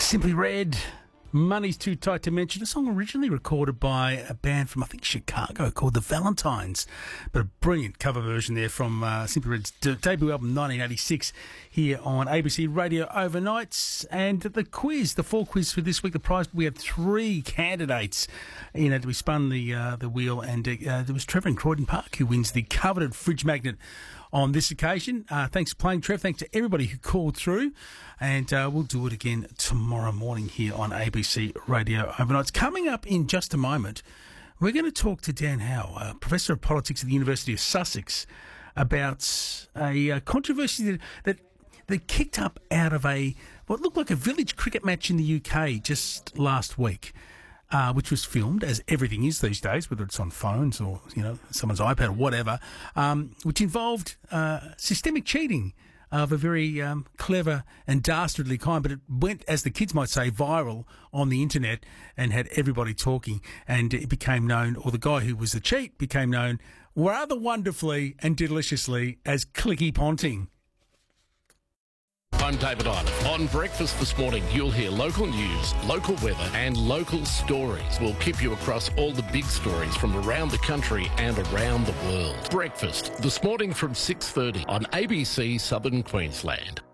Simply Red, Money's Too Tight to Mention, a song originally recorded by a band from, I think, Chicago called The Valentines. But a brilliant cover version there from Simply Red's debut album 1986 here on ABC Radio Overnights. And the quiz, the fall quiz for this week, the prize, we had three candidates in it. We spun the wheel, and there was Trevor in Croydon Park who wins the coveted fridge magnet on this occasion. Thanks for playing, Trev. Thanks to everybody who called through. And we'll do it again tomorrow morning here on ABC Radio Overnights. Coming up in just a moment, we're going to talk to Dan Howe, Professor of Politics at the University of Sussex, about a controversy that kicked up out of what looked like a village cricket match in the UK just last week. Which was filmed, as everything is these days, whether it's on phones or, someone's iPad or whatever, which involved systemic cheating of a very clever and dastardly kind, but it went, as the kids might say, viral on the internet and had everybody talking, and it became known, or the guy who was the cheat became known rather wonderfully and deliciously as Clicky Ponting. I'm David Island. On Breakfast this morning, you'll hear local news, local weather and local stories. We'll keep you across all the big stories from around the country and around the world. Breakfast this morning from 6:30 on ABC Southern Queensland.